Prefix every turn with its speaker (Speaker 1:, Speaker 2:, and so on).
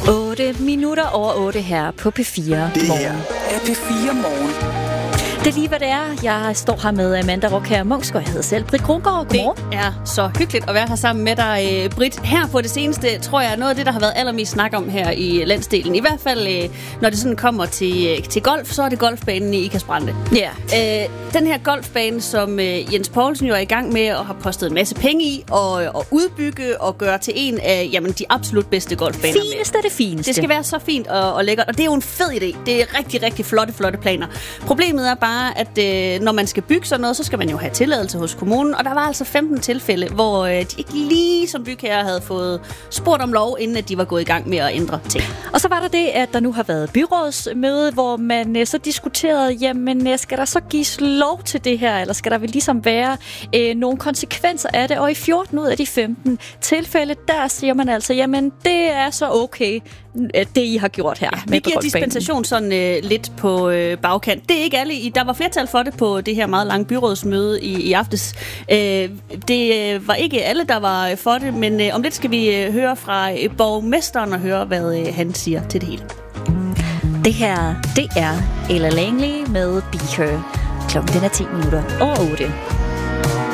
Speaker 1: 8 minutter over 8 her på P4 Morgen.
Speaker 2: Det her er P4 Morgen.
Speaker 1: Det er lige, hvad det er. Jeg står her med Amanda Rockher Munksgaard. Jeg hedder selv Britt Krongaard. Godmorgen.
Speaker 3: Det er så hyggeligt at være her sammen med dig, Britt. Her på det seneste, tror jeg, noget af det, der har været allermest snak om her i landsdelen. I hvert fald, når det sådan kommer til golf, så er det golfbanen i Ikast Brande.
Speaker 1: Ja.
Speaker 3: Den her golfbane, som Jens Poulsen jo er i gang med og har postet en masse penge i, og udbygge og gøre til en af de absolut bedste golfbaner.
Speaker 1: Fineste er det fineste.
Speaker 3: Det skal være så fint og lækkert, og det er jo en fed idé. Det er rigtig, rigtig flotte planer. Problemet er bare, at når man skal bygge sådan noget, så skal man jo have tilladelse hos kommunen, og der var altså 15 tilfælde, hvor de ikke lige som bygherre havde fået spurgt om lov, inden at de var gået i gang med at ændre ting.
Speaker 1: Og så var der det, at der nu har været byrådsmøde, hvor man så diskuterede, jamen skal der så gives lov til det her, eller skal der vel ligesom være nogle konsekvenser af det? Og i 14 ud af de 15 tilfælde, der siger man altså, jamen det er så okay, det I har gjort her.
Speaker 3: Ja, vi giver dispensation sådan lidt på bagkant. Det er ikke alle. Der var flertal for det på det her meget lange byrådsmøde i aftes. Det var ikke alle, der var for det, men om lidt skal vi høre fra borgmesteren og høre, hvad han siger til det hele.
Speaker 1: Det her, det er Ella Langley med Be Her. Klokken den er 10 minutter over 8.